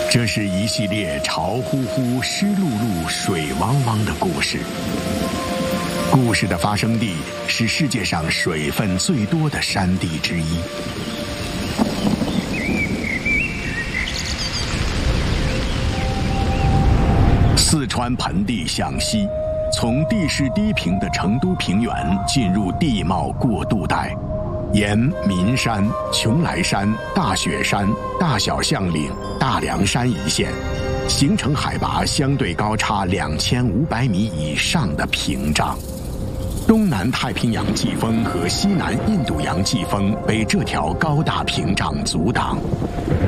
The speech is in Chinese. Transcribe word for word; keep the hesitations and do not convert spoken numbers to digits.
这是一系列潮乎乎、湿漉漉、水汪汪的故事。故事的发生地是世界上水分最多的山地之一。四川盆地向西，从地势低平的成都平原进入地貌过渡带，沿岷山、邛崃山、大雪山、大小象岭、大凉山一线，形成海拔相对高差两千五百米以上的屏障。东南太平洋季风和西南印度洋季风被这条高大屏障阻挡。